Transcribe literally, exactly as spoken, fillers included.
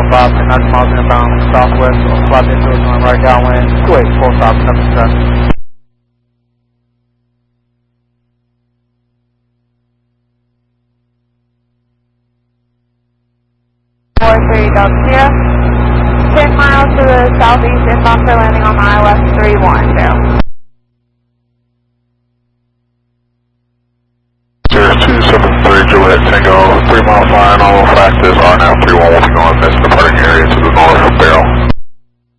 five and ninety miles inbound, southwest, or flat into a going right downwind, two eight, full stop, seven percent. four three Delta, ten miles to the southeast inbound for landing on I West three one zero. zero two seven three Juliet Tango, three mile flying, all factors are now three one will be going this departing area to the north of Barrel.